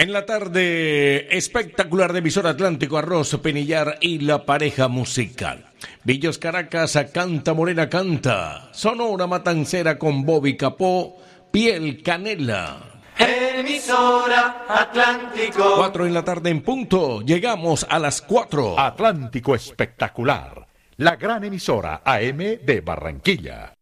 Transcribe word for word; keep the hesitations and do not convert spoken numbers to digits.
En la tarde espectacular de Emisor Atlántico, Arroz, Penillar y la pareja musical. Villos Caracas, Canta Morena Canta. Sonora Matancera con Bobby Capó, Piel Canela. Emisora Atlántico. Cuatro en la tarde en punto. Llegamos a las cuatro. Atlántico Espectacular, la gran emisora A M de Barranquilla.